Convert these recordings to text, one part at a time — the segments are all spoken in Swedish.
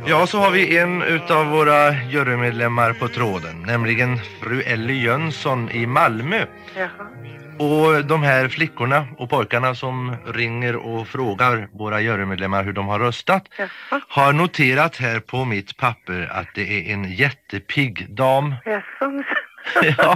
Ja, så har vi en utav våra jurymedlemmar på tråden, nämligen fru Ellie Jönsson i Malmö. Jaha. Och de här flickorna och pojkarna som ringer och frågar våra jurymedlemmar hur de har röstat har noterat här på mitt papper att det är en jättepigg dam. Jaså. Ja.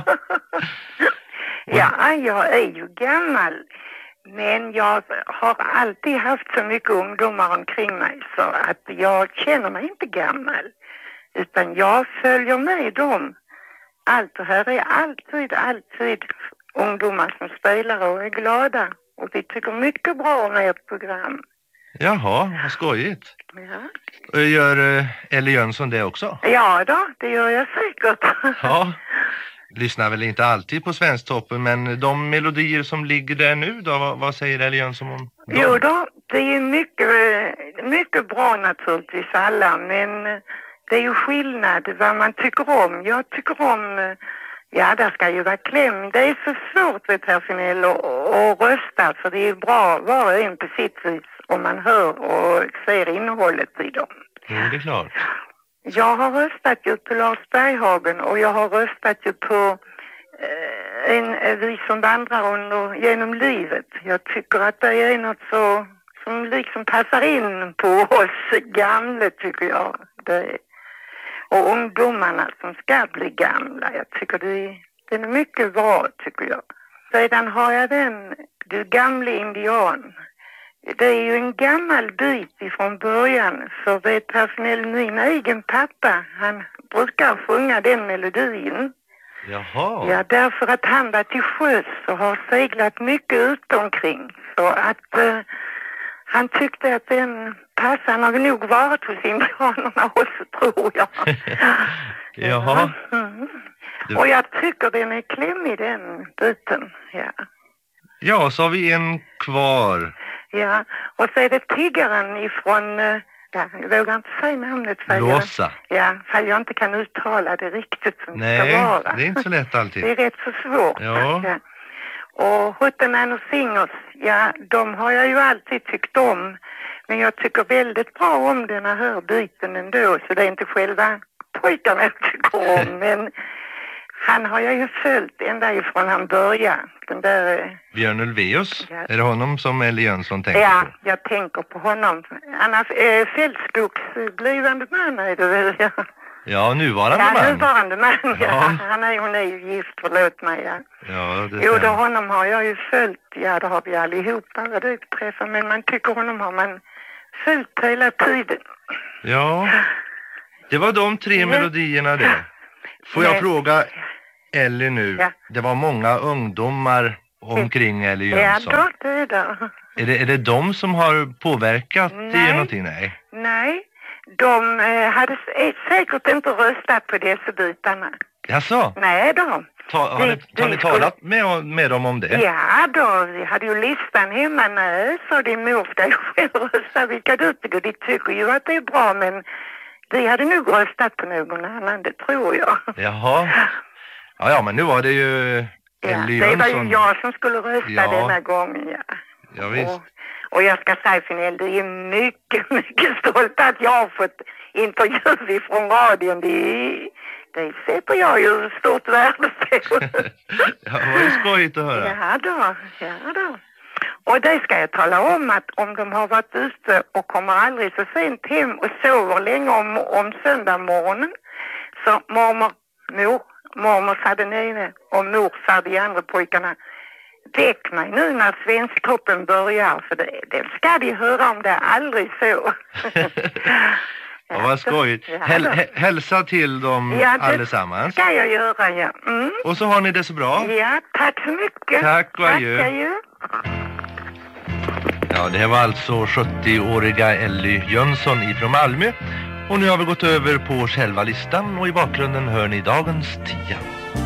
Ja, jag är ju gammal. Men jag har alltid haft så mycket ungdomar omkring mig så att jag känner mig inte gammal. Utan jag följer med dem. Allt och här är alltid ungdomar som spelar och är glada. Och vi tycker mycket bra om ert program. Jaha, vad skojigt. Ja. Gör Ellie Jönsson det också? Ja då, det gör jag säkert. Ja, lyssnar väl inte alltid på Svensktoppen, men de melodier som ligger där nu då, vad säger Ellie Jönsson om dem? Jo då, det är mycket bra naturligtvis alla, men det är ju skillnad vad man tycker om. Jag tycker om, ja där ska ju vara kläm. Det är så svårt vet herr Finell att rösta för det är bra var och en på sitt vis om man hör och ser innehållet i dem. Jo, det är klart. Jag har röstat ju på Lars Berghagen och jag har röstat ju på Vi som vandrar genom livet. Jag tycker att det är något så som liksom passar in på oss gamla tycker jag. Och ungdomarna som ska bli gamla. Jag tycker den är mycket bra tycker jag. Sedan har jag Du gamla indian. Det är ju en gammal bit ifrån början. För vet herr Finell, min egen pappa, han brukar sjunga den melodin. Jaha. Ja, därför att han var till sjöss och har seglat mycket ut omkring. Så att han tyckte att den passade har nog varit hos indianerna också, tror jag. Jaha. Mm. Och jag tycker den är klämmig den biten, ja. Ja, så har vi en kvar. Ja, och så är det tiggaren ifrån, jag vågar inte säga namnet. Rosa. Ja, för jag inte kan uttala det riktigt som Nej, det ska vara. det är inte så lätt alltid. Det är rätt så svårt. Ja. Ja. Och Hottenman och Singers, ja, de har jag ju alltid tyckt om. Men jag tycker väldigt bra om den här biten ändå, så det är inte själva pojkarna jag tycker om, men han har jag ju följt ända ifrån han började. Den där... Björn Ulvaeus? Ja. Är det honom som Ellie Jönsson tänker på? Ja, jag tänker på honom. Annars Fältskogs blivande man är det väl, ja. Ja, nuvarande man. Ja, nuvarande man, ja. Ja. Hon är ju gift, förlåt mig, ja. Ja, det Jo, då stämmer. honom har jag ju följt, ja det har vi allihopa vad det träffar, men man tycker honom har man följt hela tiden. Ja, det var de 3 melodierna där. Får jag fråga Ellie nu, Ja. det var många ungdomar omkring Ellie Jönsson. Ja, då, det är det. Är det de som har påverkat Nej. i någonting? Nej. Nej, de hade säkert inte röstat på dessa bitarna. Jaså? Nej då. Har ni talat med dem om det? Ja då, vi hade ju listan hemma. Nej, så din mor dig själv rösta vilka du tycker. De tycker ju att det är bra, men vi hade nog röstat på någon annan, det tror jag. Jaha. Ja, men nu var det ju Ellie det var ju Jönsson. jag som skulle rösta denna gången, ja. Ja, visst. Och jag ska säga Finell, det är mycket stolt att jag har fått intervju från radion. Det sätter jag ju stort värde på. Ja, det var ju skojigt att höra. Ja då. Och det ska jag tala om att om de har varit ute och kommer aldrig så sent hem och sover länge om söndag morgonen, så mormor sa den ene och mor sa de andra pojkarna, väck mig nu när Svensktoppen börjar, för det ska de höra om det är aldrig så. Ja, vad skojigt. Hälsa till dem allesammans. Ska jag göra, ja. Mm. Och så har ni det så bra. Ja, tack så mycket. Tack och adjö. Ja, det här var alltså 70-åriga Ellie Jönsson ifrån Malmö. Och nu har vi gått över på själva listan och i bakgrunden hör ni dagens 10.